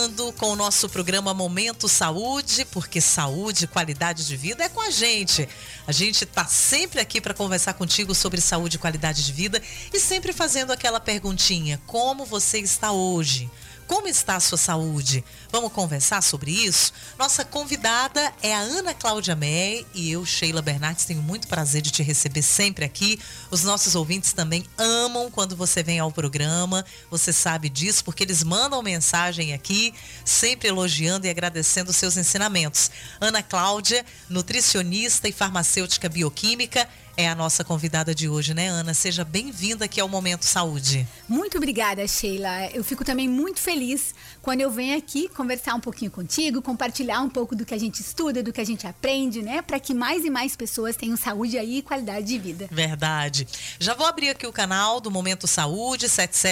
Com o nosso programa Momento Saúde, porque saúde e qualidade de vida é com a gente. A gente está sempre aqui para conversar contigo sobre saúde e qualidade de vida e sempre fazendo aquela perguntinha: como você está hoje? Como está a sua saúde? Vamos conversar sobre isso? Nossa convidada é a Ana Cláudia May e eu, Sheila Bernardes, tenho muito prazer de te receber sempre aqui. Os nossos ouvintes também amam quando você vem ao programa. Você sabe disso porque eles mandam mensagem aqui, sempre elogiando e agradecendo os seus ensinamentos. Ana Cláudia, nutricionista e farmacêutica bioquímica, é a nossa convidada de hoje, né, Ana? Seja bem-vinda aqui ao Momento Saúde. Muito obrigada, Sheila. Eu fico também muito feliz quando eu venho aqui conversar um pouquinho contigo, compartilhar um pouco do que a gente estuda, do que a gente aprende, né? Para que mais e mais pessoas tenham saúde aí e qualidade de vida. Verdade. Já vou abrir aqui o canal do Momento Saúde,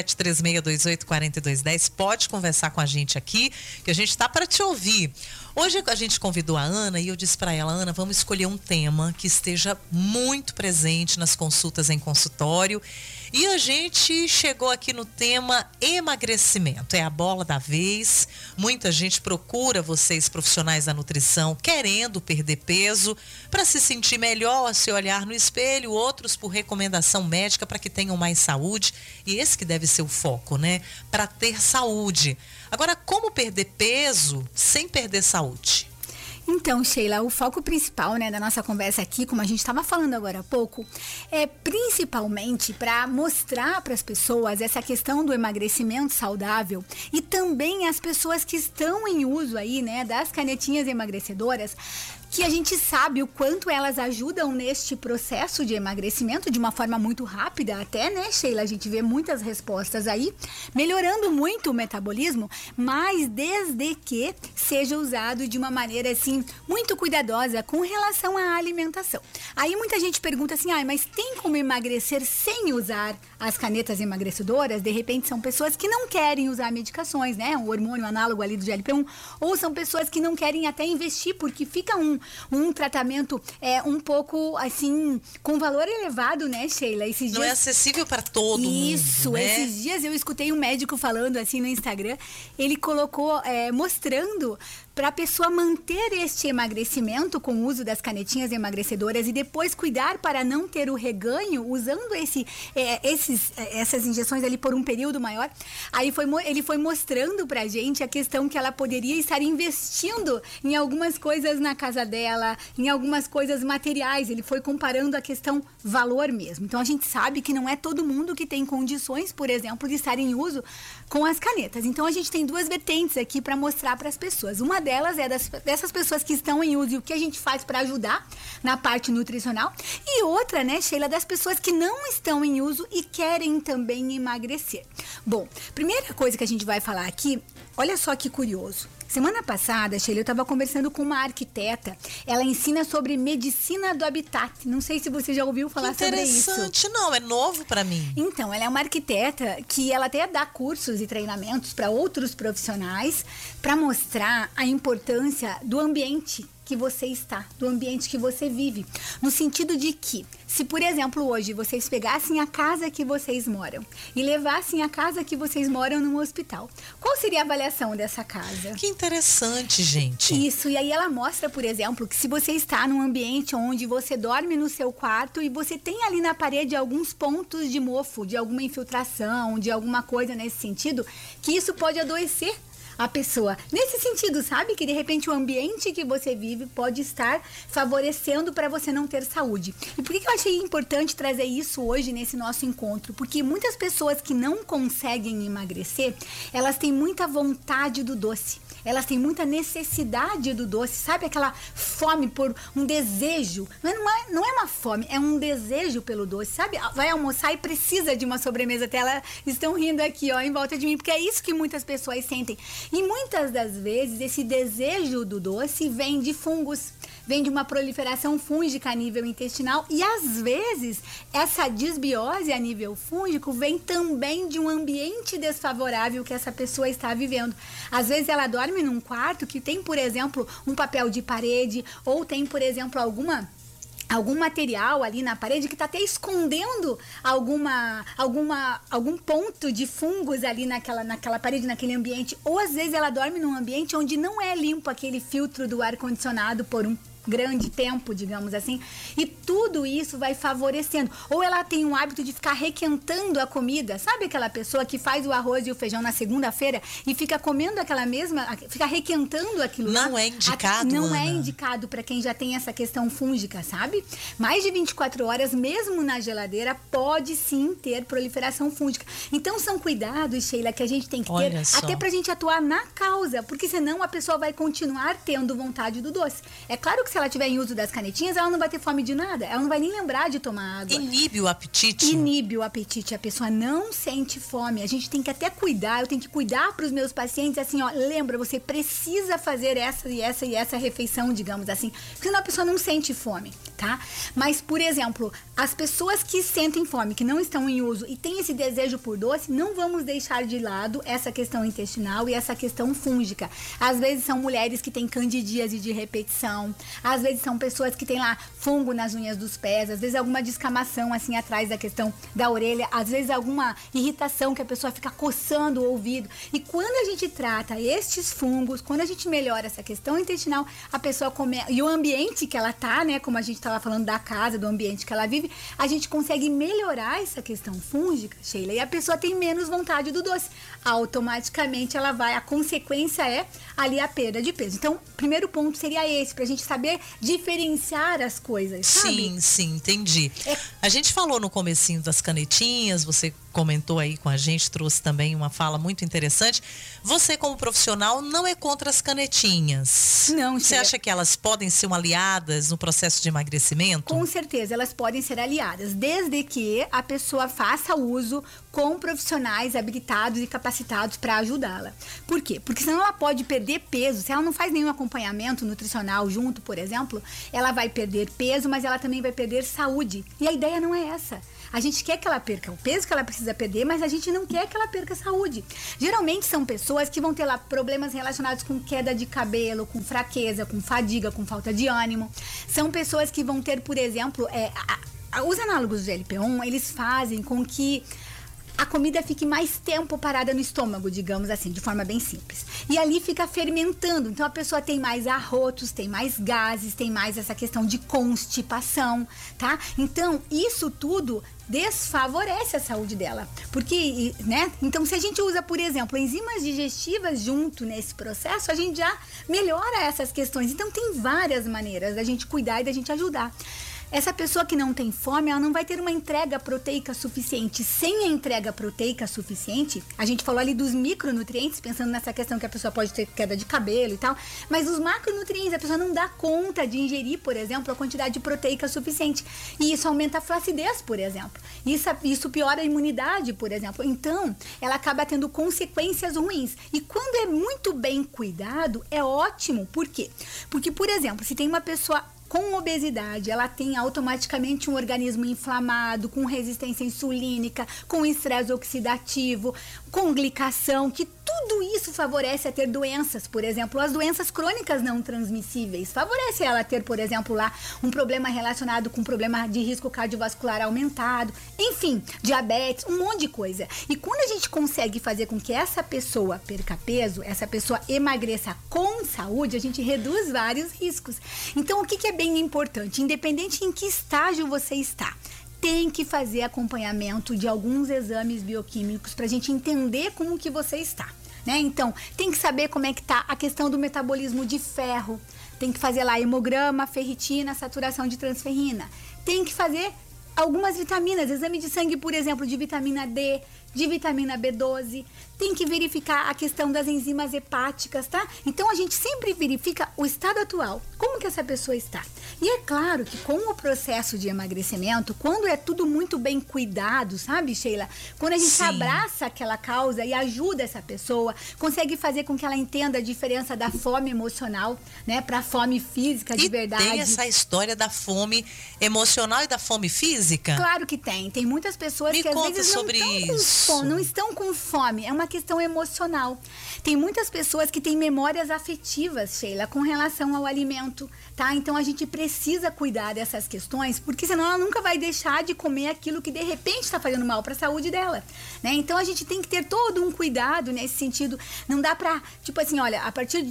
7736284210. Pode conversar com a gente aqui, que a gente está para te ouvir. Hoje a gente convidou a Ana e eu disse para ela: Ana, vamos escolher um tema que esteja muito presente nas consultas em consultório. E a gente chegou aqui no tema emagrecimento. É a bola da vez. Muita gente procura vocês, profissionais da nutrição, querendo perder peso para se sentir melhor, a se olhar no espelho, outros por recomendação médica para que tenham mais saúde. E esse que deve ser o foco, né? Para ter saúde. Agora, como perder peso sem perder saúde? Então, Sheila, o foco principal, né, da nossa conversa aqui, como a gente estava falando agora há pouco, é principalmente para mostrar para as pessoas essa questão do emagrecimento saudável e também as pessoas que estão em uso aí, né, das canetinhas emagrecedoras, que a gente sabe o quanto elas ajudam neste processo de emagrecimento de uma forma muito rápida até, né, Sheila? A gente vê muitas respostas aí, melhorando muito o metabolismo, mas desde que seja usado de uma maneira, assim, muito cuidadosa com relação à alimentação. Aí muita gente pergunta assim: mas tem como emagrecer sem usar as canetas emagrecedoras? De repente são pessoas que não querem usar medicações, né? Um hormônio análogo ali do GLP-1, ou são pessoas que não querem até investir porque fica um tratamento um pouco, assim, com valor elevado, né, Sheila? Esses não dias... é acessível para todo mundo. Isso, né? Esses dias eu escutei um médico falando assim no Instagram, ele colocou, mostrando para a pessoa manter este emagrecimento com o uso das canetinhas emagrecedoras e depois cuidar para não ter o reganho usando essas injeções ali por um período maior. Aí ele foi mostrando para a gente a questão que ela poderia estar investindo em algumas coisas na casa dela, em algumas coisas materiais. Ele foi comparando a questão valor mesmo. Então a gente sabe que não é todo mundo que tem condições, por exemplo, de estar em uso com as canetas. Então a gente tem duas vertentes aqui para mostrar para as pessoas. Uma delas é dessas pessoas que estão em uso e o que a gente faz para ajudar na parte nutricional. E outra, né, Sheila, das pessoas que não estão em uso e querem também emagrecer. Bom, primeira coisa que a gente vai falar aqui, olha só que curioso. Semana passada, Sheila, eu estava conversando com uma arquiteta. Ela ensina sobre medicina do habitat. Não sei se você já ouviu falar sobre isso. Interessante, não, é novo para mim. Então, ela é uma arquiteta que ela até dá cursos e treinamentos para outros profissionais para mostrar a importância do ambiente que você está, do ambiente que você vive. No sentido de que, se por exemplo hoje vocês pegassem a casa que vocês moram e levassem a casa que vocês moram num hospital, qual seria a avaliação dessa casa? Que interessante, gente. Isso, e aí ela mostra, por exemplo, que se você está num ambiente onde você dorme no seu quarto e você tem ali na parede alguns pontos de mofo, de alguma infiltração, de alguma coisa nesse sentido, que isso pode adoecer a pessoa. Nesse sentido, sabe? Que de repente o ambiente que você vive pode estar favorecendo para você não ter saúde. E por que eu achei importante trazer isso hoje nesse nosso encontro? Porque muitas pessoas que não conseguem emagrecer, elas têm muita vontade do doce. Elas têm muita necessidade do doce, sabe? Aquela fome por um desejo. Não é uma fome, é um desejo pelo doce, sabe? Vai almoçar e precisa de uma sobremesa. Até elas estão rindo aqui, ó, em volta de mim, porque é isso que muitas pessoas sentem. E muitas das vezes, esse desejo do doce vem de fungos, vem de uma proliferação fúngica a nível intestinal e, às vezes, essa disbiose a nível fúngico vem também de um ambiente desfavorável que essa pessoa está vivendo. Às vezes, ela dorme num quarto que tem, por exemplo, um papel de parede ou tem, por exemplo, alguma algum material ali na parede que está até escondendo algum ponto de fungos ali naquela parede, naquele ambiente. Ou às vezes ela dorme num ambiente onde não é limpo aquele filtro do ar-condicionado por um grande tempo, digamos assim, e tudo isso vai favorecendo. Ou ela tem um hábito de ficar requentando a comida, sabe aquela pessoa que faz o arroz e o feijão na segunda-feira e fica comendo fica requentando aquilo lá? Não é indicado, Não Ana. é indicado para quem já tem essa questão fúngica, sabe? Mais de 24 horas, mesmo na geladeira, pode sim ter proliferação fúngica. Então são cuidados, Sheila, que a gente tem que ter, até pra gente atuar na causa, porque senão a pessoa vai continuar tendo vontade do doce. É claro que se ela tiver em uso das canetinhas, ela não vai ter fome de nada. Ela não vai nem lembrar de tomar água. Inibe o apetite? Inibe o apetite. A pessoa não sente fome. A gente tem que até cuidar. Eu tenho que cuidar para os meus pacientes, assim, ó, lembra, você precisa fazer essa e essa e essa refeição, digamos assim. Porque senão a pessoa não sente fome, tá? Mas, por exemplo, as pessoas que sentem fome, que não estão em uso e têm esse desejo por doce, não vamos deixar de lado essa questão intestinal e essa questão fúngica. Às vezes são mulheres que têm candidíase de repetição. Às vezes são pessoas que têm lá fungo nas unhas dos pés, às vezes alguma descamação assim atrás da questão da orelha, às vezes alguma irritação que a pessoa fica coçando o ouvido. E quando a gente trata estes fungos, quando a gente melhora essa questão intestinal, a pessoa e o ambiente que ela tá, né, como a gente estava falando da casa, do ambiente que ela vive, a gente consegue melhorar essa questão fúngica, Sheila, e a pessoa tem menos vontade do doce. Automaticamente a consequência é ali a perda de peso. Então, o primeiro ponto seria esse, pra gente saber diferenciar as coisas, sabe? Sim, entendi. A gente falou no comecinho das canetinhas, você comentou aí com a gente, trouxe também uma fala muito interessante. Você, como profissional, não é contra as canetinhas. Não, você acha que elas podem ser aliadas no processo de emagrecimento? Com certeza, elas podem ser aliadas, desde que a pessoa faça uso com profissionais habilitados e capacitados para ajudá-la. Por quê? Porque senão ela pode perder peso. Se ela não faz nenhum acompanhamento nutricional junto, por exemplo, ela vai perder peso, mas ela também vai perder saúde. E a ideia não é essa. A gente quer que ela perca o peso que ela precisa perder, mas a gente não quer que ela perca a saúde. Geralmente são pessoas que vão ter lá problemas relacionados com queda de cabelo, com fraqueza, com fadiga, com falta de ânimo. São pessoas que vão ter, por exemplo, os análogos do GLP-1, eles fazem com que a comida fique mais tempo parada no estômago, digamos assim, de forma bem simples. E ali fica fermentando. Então a pessoa tem mais arrotos, tem mais gases, tem mais essa questão de constipação, tá? Então isso tudo desfavorece a saúde dela. Porque, né? Então se a gente usa, por exemplo, enzimas digestivas junto nesse processo, a gente já melhora essas questões. Então tem várias maneiras da gente cuidar e da gente ajudar. Essa pessoa que não tem fome, ela não vai ter uma entrega proteica suficiente. Sem a entrega proteica suficiente, a gente falou ali dos micronutrientes, pensando nessa questão que a pessoa pode ter queda de cabelo e tal, mas os macronutrientes, a pessoa não dá conta de ingerir, por exemplo, a quantidade de proteica suficiente. E isso aumenta a flacidez, por exemplo. Isso piora a imunidade, por exemplo. Então, ela acaba tendo consequências ruins. E quando é muito bem cuidado, é ótimo. Por quê? Porque, por exemplo, se tem uma pessoa com obesidade, ela tem automaticamente um organismo inflamado, com resistência insulínica, com estresse oxidativo, com glicação, que tudo isso favorece a ter doenças, por exemplo, as doenças crônicas não transmissíveis. Favorece ela a ter, por exemplo, lá um problema relacionado com um problema de risco cardiovascular aumentado, enfim, diabetes, um monte de coisa. E quando a gente consegue fazer com que essa pessoa perca peso, essa pessoa emagreça com saúde, a gente reduz vários riscos. Então, o que é bem importante, independente em que estágio você está, tem que fazer acompanhamento de alguns exames bioquímicos para a gente entender como que você está, né? Então, tem que saber como é que tá a questão do metabolismo de ferro, tem que fazer lá hemograma, ferritina, saturação de transferrina, tem que fazer algumas vitaminas, exame de sangue, por exemplo, de vitamina D, de vitamina B12, tem que verificar a questão das enzimas hepáticas, tá? Então a gente sempre verifica o estado atual, como que essa pessoa está. E é claro que com o processo de emagrecimento, quando é tudo muito bem cuidado, sabe, Sheila? Quando a gente abraça aquela causa e ajuda essa pessoa, consegue fazer com que ela entenda a diferença da fome emocional, né, para a fome física de verdade. Tem essa história da fome emocional e da fome física? Claro que tem. Tem muitas pessoas que às vezes não estão com fome, não estão com fome. É uma questão emocional. Tem muitas pessoas que têm memórias afetivas, Sheila, com relação ao alimento, tá? Então a gente precisa cuidar dessas questões, porque senão ela nunca vai deixar de comer aquilo que de repente está fazendo mal para a saúde dela, né? Então a gente tem que ter todo um cuidado nesse sentido. Não dá pra, tipo assim, olha, a partir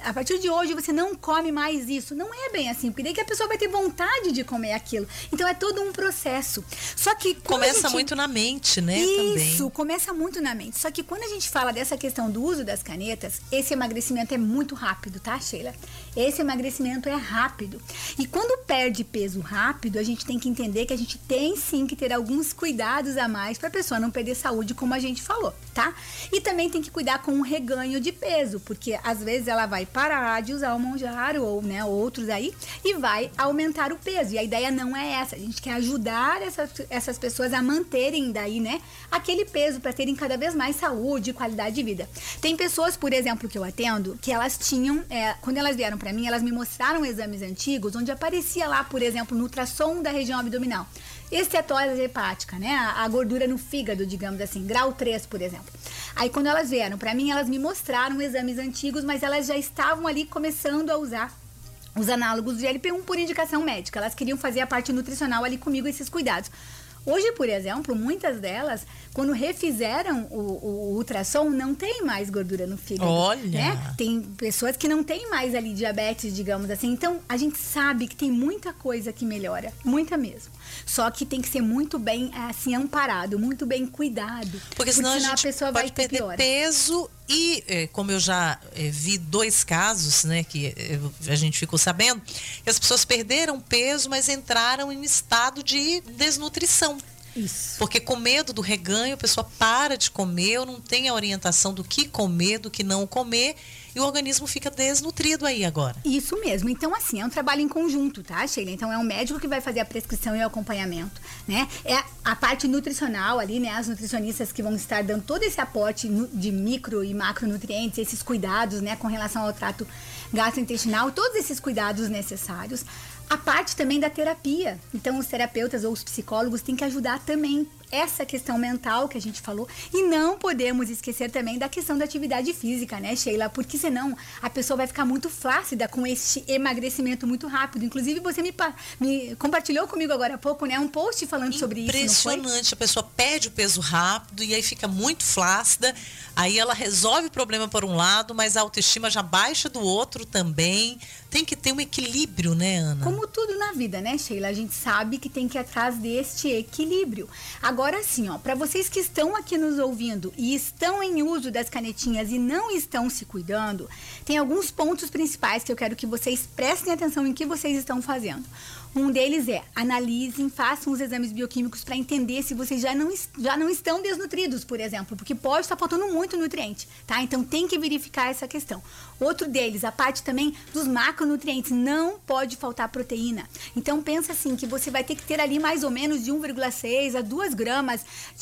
de hoje você não come mais isso. Não é bem assim, porque daí que a pessoa vai ter vontade de comer aquilo. Então é todo um processo. Só que começa muito na mente, né? Isso, também. Começa muito na mente. Só que quando a gente fala dessa questão do uso das canetas, esse emagrecimento é muito rápido, tá, Sheila? Esse emagrecimento é rápido. E quando perde peso rápido, a gente tem que entender que a gente tem sim que ter alguns cuidados a mais para a pessoa não perder saúde, como a gente falou, tá? E também tem que cuidar com o reganho de peso, porque às vezes ela vai parar de usar o Mounjaro ou, né, outros aí e vai aumentar o peso. E a ideia não é essa. A gente quer ajudar essas pessoas a manterem daí, né, aquele peso para terem cada vez mais saúde e qualidade de vida. Tem pessoas, por exemplo, que eu atendo, que elas tinham, quando elas vieram para mim, elas me mostraram exames antigos onde aparecia lá, por exemplo, no ultrassom da região abdominal, estetose hepática, né? A gordura no fígado, digamos assim, grau 3, por exemplo. Aí quando elas vieram para mim, elas me mostraram exames antigos, mas elas já estavam ali começando a usar os análogos de GLP-1 por indicação médica. Elas queriam fazer a parte nutricional ali comigo, esses cuidados. Hoje, por exemplo, muitas delas, quando refizeram o ultrassom, não tem mais gordura no fígado. Olha! Né? Tem pessoas que não têm mais ali diabetes, digamos assim. Então, a gente sabe que tem muita coisa que melhora, muita mesmo. Só que tem que ser muito bem, assim, amparado, muito bem cuidado. Porque senão a gente pessoa pode vai ter perder pior peso e, como eu já vi 2 casos, né, que a gente ficou sabendo, que as pessoas perderam peso, mas entraram em estado de desnutrição. Isso. Porque com medo do reganho, a pessoa para de comer, ou não tem a orientação do que comer, do que não comer, e o organismo fica desnutrido aí agora. Isso mesmo. Então, assim, é um trabalho em conjunto, tá, Sheila? Então, é um médico que vai fazer a prescrição e o acompanhamento, né? É a parte nutricional ali, né? As nutricionistas que vão estar dando todo esse aporte de micro e macronutrientes, esses cuidados, né? Com relação ao trato gastrointestinal, todos esses cuidados necessários. A parte também da terapia. Então, os terapeutas ou os psicólogos têm que ajudar também essa questão mental que a gente falou. E não podemos esquecer também da questão da atividade física, né, Sheila? Porque senão a pessoa vai ficar muito flácida com este emagrecimento muito rápido. Inclusive, você me compartilhou comigo agora há pouco, né, um post falando sobre isso, não foi? Impressionante. A pessoa perde o peso rápido e aí fica muito flácida. Aí ela resolve o problema por um lado, mas a autoestima já baixa do outro também. Tem que ter um equilíbrio, né, Ana? Como tudo na vida, né, Sheila? A gente sabe que tem que ir atrás deste equilíbrio. Agora sim, ó, para vocês que estão aqui nos ouvindo e estão em uso das canetinhas e não estão se cuidando, tem alguns pontos principais que eu quero que vocês prestem atenção em que vocês estão fazendo. Um deles é, analisem, façam os exames bioquímicos para entender se vocês já não estão desnutridos, por exemplo, porque pode estar faltando muito nutriente, tá? Então tem que verificar essa questão. Outro deles, a parte também dos macronutrientes, não pode faltar proteína. Então pensa assim, que você vai ter que ter ali mais ou menos de 1,6 a 2 gramas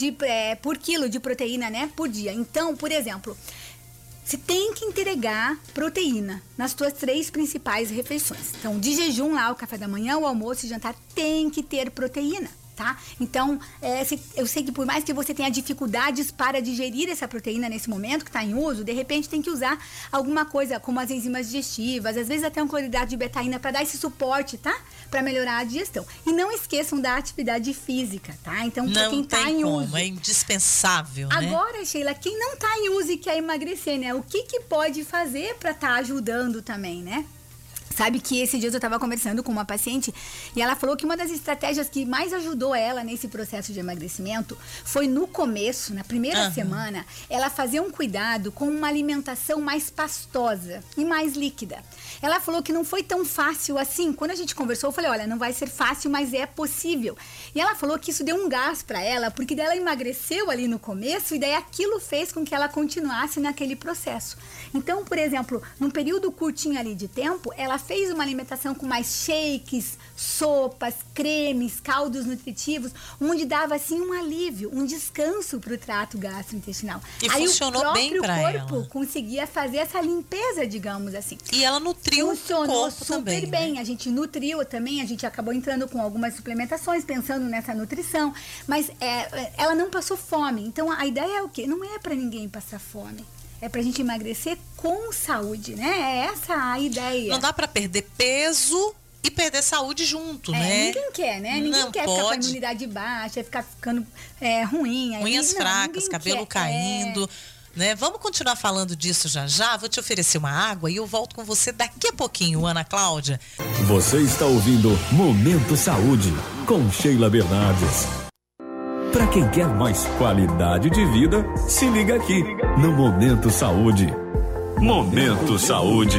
por quilo de proteína, né, por dia. Então, por exemplo, você tem que entregar proteína nas suas 3 principais refeições. Então, de jejum lá, o café da manhã, o almoço e jantar tem que ter proteína, tá? Então, eu sei que por mais que você tenha dificuldades para digerir essa proteína nesse momento que está em uso, de repente tem que usar alguma coisa como as enzimas digestivas, às vezes até um cloridrato de betaína para dar esse suporte, tá? Para melhorar a digestão. E não esqueçam da atividade física, tá? Então, para quem está em uso. É indispensável, né? Agora, Sheila, quem não está em uso e quer emagrecer, né? O que pode fazer para estar ajudando também, né? Sabe que esses dias eu estava conversando com uma paciente e ela falou que uma das estratégias que mais ajudou ela nesse processo de emagrecimento foi no começo, na primeira semana, ela fazer um cuidado com uma alimentação mais pastosa e mais líquida. Ela falou que não foi tão fácil assim. Quando a gente conversou, eu falei, olha, não vai ser fácil, mas é possível. E ela falou que isso deu um gás para ela, porque daí ela emagreceu ali no começo e daí aquilo fez com que ela continuasse naquele processo. Então, por exemplo, num período curtinho ali de tempo, ela fez uma alimentação com mais shakes, sopas, cremes, caldos nutritivos, onde dava assim um alívio, um descanso para o trato gastrointestinal. E aí funcionou bem para ela. O corpo conseguia fazer essa limpeza, digamos assim. E ela nutriu o corpo super também, bem. né? A gente nutriu também, a gente acabou entrando com algumas suplementações, pensando nessa nutrição, mas ela não passou fome. Então a ideia é o quê? Não é para ninguém passar fome. É pra gente emagrecer com saúde, né? É essa a ideia. Não dá pra perder peso e perder saúde junto, né? Ninguém quer, né? Ninguém quer ficar com a imunidade baixa, ficar ficando ruim. Unhas fracas, cabelo caindo. Né? Vamos continuar falando disso já. Vou te oferecer uma água e eu volto com você daqui a pouquinho, Ana Cláudia. Você está ouvindo Momento Saúde, com Sheila Bernardes. Para quem quer mais qualidade de vida, se liga aqui no Momento Saúde. Momento Saúde.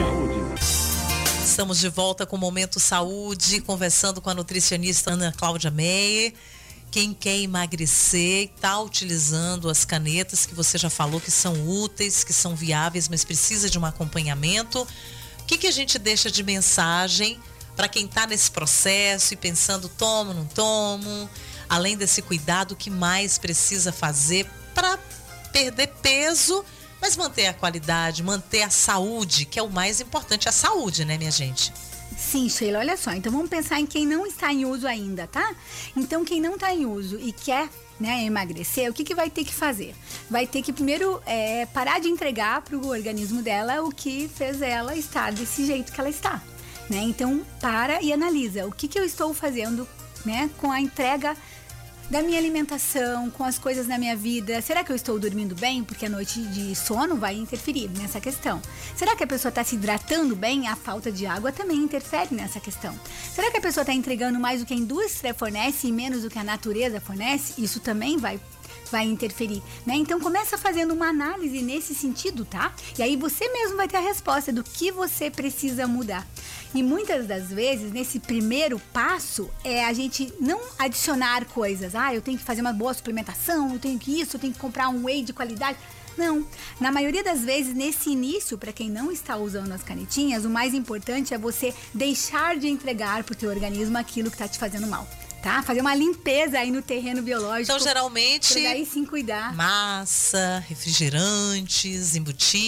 Estamos de volta com o Momento Saúde, conversando com a nutricionista Ana Cláudia Meyer. Quem quer emagrecer e está utilizando as canetas que você já falou que são úteis, que são viáveis, mas precisa de um acompanhamento. O que a gente deixa de mensagem para quem está nesse processo e pensando, tomo, não tomo? Além desse cuidado, o que mais precisa fazer para perder peso, mas manter a qualidade, manter a saúde, que é o mais importante, a saúde, né, minha gente? Sim, Sheila, olha só. Então vamos pensar em quem não está em uso ainda, tá? Então quem não está em uso e quer, né, emagrecer, o que vai ter que fazer? Vai ter que primeiro parar de entregar para o organismo dela o que fez ela estar desse jeito que ela está, né? Então para e analisa o que eu estou fazendo, né, com a entrega da minha alimentação, com as coisas na minha vida. Será que eu estou dormindo bem? Porque a noite de sono vai interferir nessa questão. Será que a pessoa está se hidratando bem? A falta de água também interfere nessa questão. Será que a pessoa está entregando mais do que a indústria fornece e menos do que a natureza fornece? Isso também vai interferir, né? Então começa fazendo uma análise nesse sentido, tá? E aí você mesmo vai ter a resposta do que você precisa mudar. E muitas das vezes, nesse primeiro passo, é a gente não adicionar coisas. Eu tenho que fazer uma boa suplementação, eu tenho que comprar um whey de qualidade. Não. Na maioria das vezes, nesse início, para quem não está usando as canetinhas, o mais importante é você deixar de entregar pro teu organismo aquilo que tá te fazendo mal. Tá? Fazer uma limpeza aí no terreno biológico. Então, geralmente, pra daí sim cuidar. Massa, refrigerantes,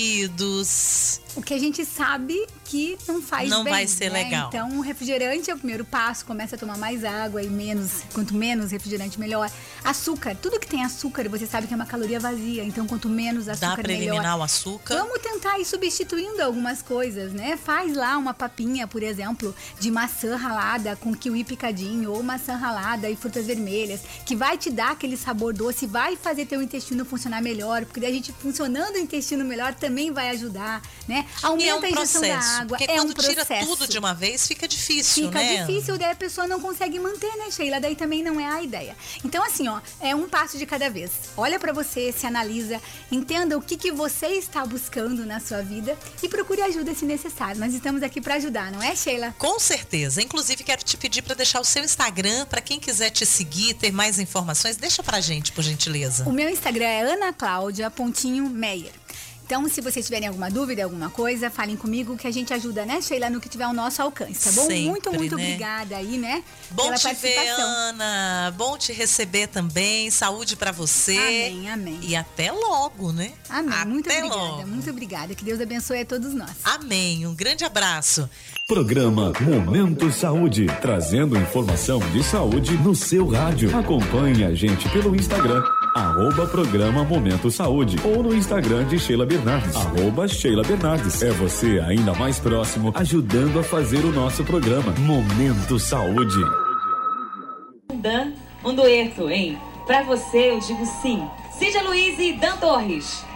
embutidos. O que a gente sabe que não faz não bem, vai ser né? legal. Então, o refrigerante é o primeiro passo. Começa a tomar mais água e quanto menos refrigerante, melhor. Açúcar. Tudo que tem açúcar, você sabe que é uma caloria vazia. Então, quanto menos açúcar, melhor. Dá pra eliminar o açúcar? Vamos tentar ir substituindo algumas coisas, né? Faz lá uma papinha, por exemplo, de maçã ralada com kiwi picadinho ou maçã ralada e frutas vermelhas, que vai te dar aquele sabor doce, vai fazer teu intestino funcionar melhor, porque daí a gente funcionando o intestino melhor também vai ajudar, né? Aumenta a ingestão da água. Porque quando tira tudo de uma vez, fica difícil, né? Fica difícil, daí a pessoa não consegue manter, né, Sheila? Daí também não é a ideia. Então, assim, é um passo de cada vez. Olha pra você, se analisa, entenda o que você está buscando na sua vida e procure ajuda se necessário. Nós estamos aqui pra ajudar, não é, Sheila? Com certeza. Inclusive, quero te pedir pra deixar o seu Instagram, pra quem quiser te seguir, ter mais informações, deixa pra gente, por gentileza. O meu Instagram é anaclaudia.meyer. Então, se vocês tiverem alguma dúvida, alguma coisa, falem comigo que a gente ajuda, né, Sheila, no que tiver ao nosso alcance, tá bom? Sempre, muito né? obrigada aí, né? Bom pela te participação. ver, Ana. Bom te receber também. Saúde pra você. Amém, amém. E até logo, né? Amém. Até muito obrigada, logo. muito obrigada. Que Deus abençoe a todos nós. Amém. Um grande abraço. Programa Momento Saúde, trazendo informação de saúde no seu rádio. Acompanhe a gente pelo Instagram, @programa Momento Saúde, ou no Instagram de Sheila Bernardes, @Sheila Bernardes. É você ainda mais próximo, ajudando a fazer o nosso programa Momento Saúde. Um dueto, hein? Pra você eu digo sim. Cíntia Luiz e Dan Torres.